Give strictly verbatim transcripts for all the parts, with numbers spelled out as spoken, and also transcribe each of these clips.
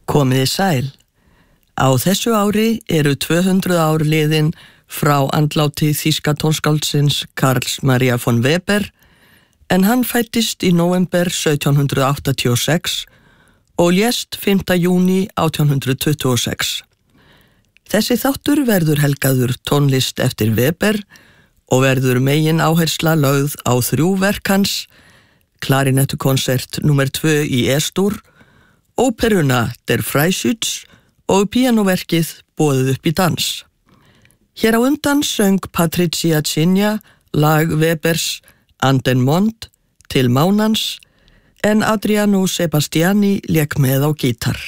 Komiði sæl. Á þessu ári eru tvö hundruð ár liðin frá andláti þýska tónskáldsins Karls Maria von Weber, en hann fæddist í nóvember sautján hundrað áttatíu og sex og lést fimmta júní átján hundrað tuttugu og sex. Þessi þáttur verður helgaður tónlist eftir Weber og verður megin áhersla lögð á þrjú verk hans, klarinettukonsert númer tvö í E-stúr, óperuna Der Freischütz og píanóverkið boðið upp í dans. Hér á undan söng Patricia Zinja lag Webers An den Mond til Mánans, en Adriano Sebastiani lék með á gítar.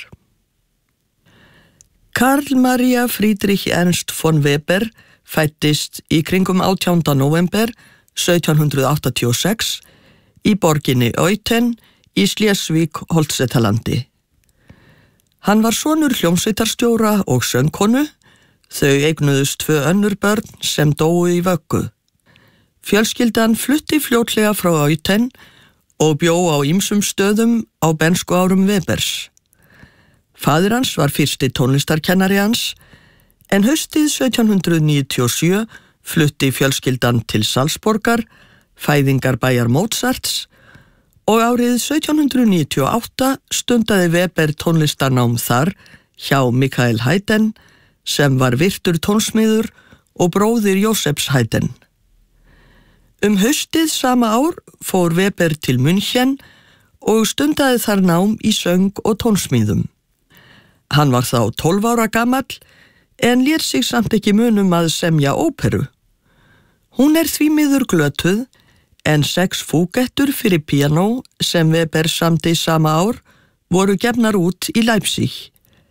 Karl Maria Friedrich Ernst von Weber fæddist í kringum átjánda nóvember sautján hundrað áttatíu og sex í borginni Euthen í Slesvík-Holtsetalandi. Hann var sonur hljómsveitarstjóra og söngkonu. Þau eignuðust tvö önnur börn sem dóu í vöggu. Fjölskyldan flutti fljótlega frá Euthen og bjó á ýmsum stöðum á bernskuárum Webers. Faðir hans var fyrsti tónlistarkennari hans, en haustið sautján hundrað níutíu og sjö flutti fjölskyldan til Salzborgar, fæðingarbæjar Mozarts, og árið sautján hundrað níutíu og átta stundaði Weber tónlistarnám þar hjá Michael Haydn, sem var virtur tónsmiður og bróðir Jósefs Haydn. Um haustið sama ár fór Weber til München og stundaði þar nám í söng og tónsmíðum. Hann var þá tólf ára gamall, en lét sig samt ekki munum að semja óperu. Hún er því miður glötuð, en sex fúgettur fyrir píanó sem Weber samdi sama ár voru gefnar út í Leipzig.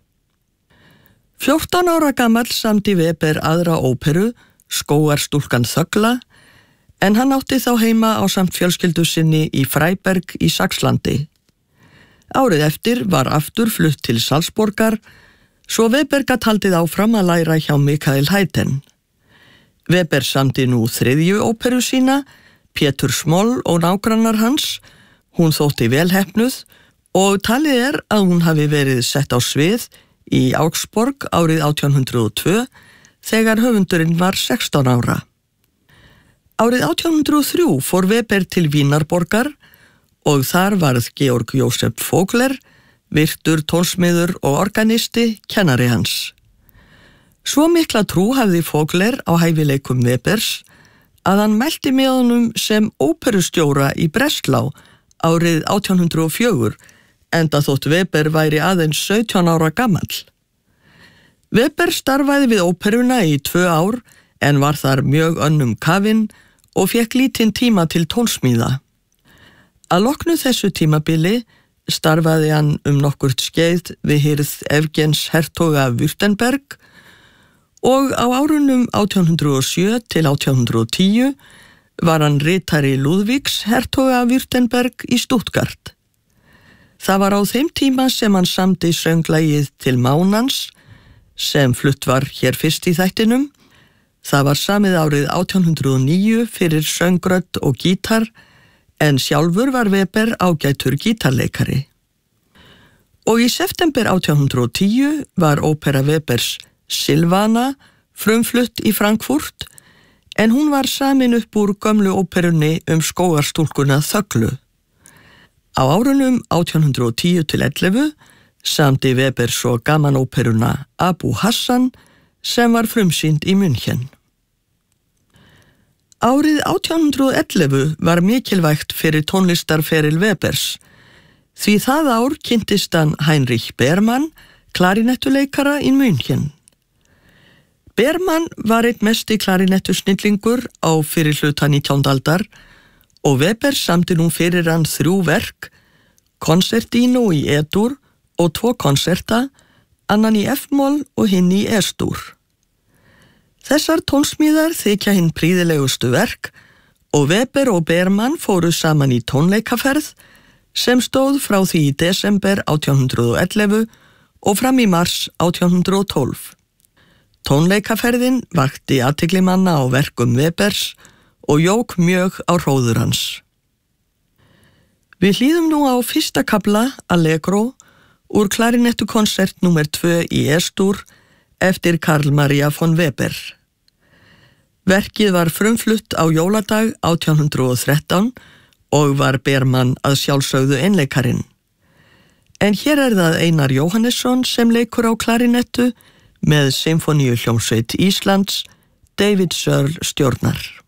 fjórtán ára gamall samdi Weber aðra óperu, Skógarstúlkan þögla, en hann átti þá heima ásamt fjölskyldu sinni í Freiberg í Saxlandi. Árið eftir var aftur flutt til Salzborgar, svo Weber gat haldið áfram að læra hjá Michael Haydn. Weber samdi nú þriðju óperu sína, Pétur Smoll og nágrannar hans. Hún þótti vel heppnuð og talið er að hún hafi verið sett á svið í Augsburg árið átján hundrað og tvö þegar höfundurinn var sextán ára. Árið átján hundrað og þrjú fór Weber til Vínarborgar og þar varð Georg Josef Vogler, virtur tónsmiður og organisti, kennari hans. Svo mikla trú hafði Vogler á hæfileikum Webers að hann mælti með honum sem óperustjóra í Breslau árið átján hundrað og fjögur, enda þótt Weber væri aðeins sautján ára gamall. Weber starfaði við óperuna í tvö ár, en var þar mjög önnum kafinn og fékk lítinn tíma til tónsmíða. Að loknu þessu tímabili starfaði hann um nokkurt skeið við hirð Evgens hertoga Württemberg og á árunum átján hundrað og sjö til átján hundrað og tíu var hann ritari Ludvíks hertoga Württemberg í Stuttgart. Það var á þeim tíma sem hann samdi sönglægið til Mánans, sem flutt var hér fyrst í þættinum. Það var samið árið átján hundrað og níu fyrir söngrödd og gítar, en sjálfur var Weber ágætur gítarleikari. Og í september átján hundrað og tíu var ópera Webers Silvana frumflutt í Frankfurt, en hún var samin upp úr gömlu óperunni um skógarstúlkuna Þöglu. Á árunum átján hundrað og tíu til ellefu samdi Weber svo gamanóperuna Abu Hassan, sem var frumsýnd í München. Árið átján hundrað og ellefu var mikilvægt fyrir tónlistarferil Webers, því það ár kynntist hann Heinrich Berman, klarinettuleikara í München. Berman var einn mesti klarinettusnillingur á fyrir hluta nítjándu aldar og Weber samdi nú fyrir hann þrjú verk, konsertino í E-dur og tvo konserta, annan í F-moll og hinn í E-stúr. Þessar tónsmíðar þykja hinn prýðilegustu verk og Weber og Berman fóru saman í tónleikaferð sem stóð frá því í desember átján hundrað og ellefu og fram í mars átján hundrað og tólf. Tónleikaferðin vakti athygli manna á verkum Webers og jók mjög á hróður hans. Við hlýðum nú á fyrsta kafla Allegro úr klarinettukonsert númer tvö í S-dúr eftir Karl Maria von Weber. Verkið var frumflutt á jóladag átján hundrað og þrettán og var Berman að sjálfsögðu einleikarinn. En hér er það Einar Jóhannesson sem leikur á klarinettu með Sinfoníuhljómsveit Íslands, David Searle stjórnar.